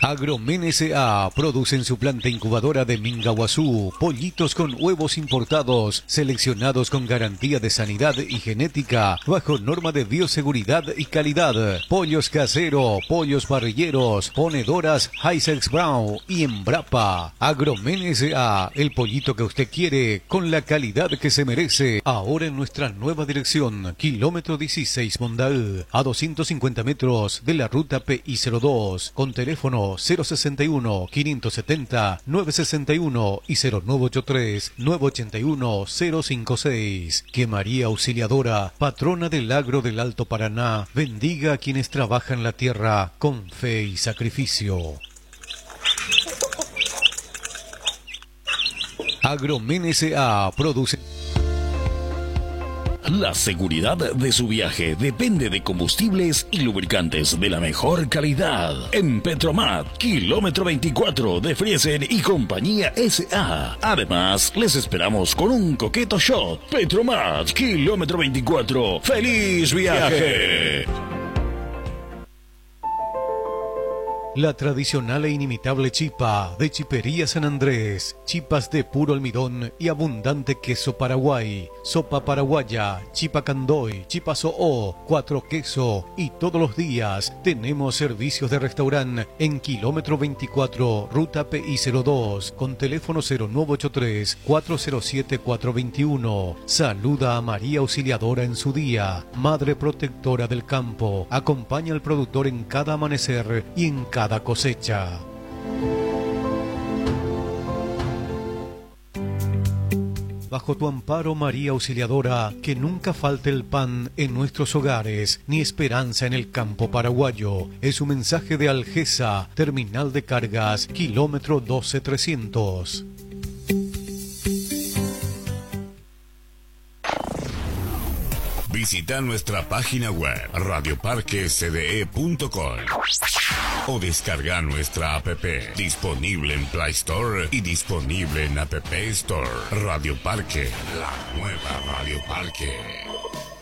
Agromen S.A. produce en su planta incubadora de Mingaguazú pollitos con huevos importados, seleccionados con garantía de sanidad y genética, bajo norma de bioseguridad y calidad. Pollos casero, pollos parrilleros, ponedoras Hisex Brown y Embrapa. Agromen S.A. el pollito que usted quiere, con la calidad que se merece. Ahora en nuestra nueva dirección, kilómetro 16 Mondaú, a 250 metros de la ruta PI02, con teléfono 061-570-961 y 0983-981-056. Que María Auxiliadora, patrona del agro del Alto Paraná, bendiga a quienes trabajan la tierra con fe y sacrificio. Agromen S.A. produce... La seguridad de su viaje depende de combustibles y lubricantes de la mejor calidad. En Petromat, kilómetro 24 de Friesen y compañía S.A. Además, les esperamos con un coqueto shot. Petromat, kilómetro 24. ¡Feliz viaje! La tradicional e inimitable chipa de Chipería San Andrés, chipas de puro almidón y abundante queso Paraguay, sopa paraguaya, chipa candoy, chipa soó, 4 queso y todos los días tenemos servicios de restaurante en kilómetro 24, ruta PI02, con teléfono 0983-407-421. Saluda a María Auxiliadora en su día, madre protectora del campo, acompaña al productor en cada amanecer y en cada cosecha. Bajo tu amparo, María Auxiliadora, que nunca falte el pan en nuestros hogares, ni esperanza en el campo paraguayo. Es un mensaje de Algesa, terminal de cargas, kilómetro 12300. Visita nuestra página web radioparquesde.com o descarga nuestra app, disponible en Play Store y disponible en App Store. Radio Parque, la nueva Radio Parque.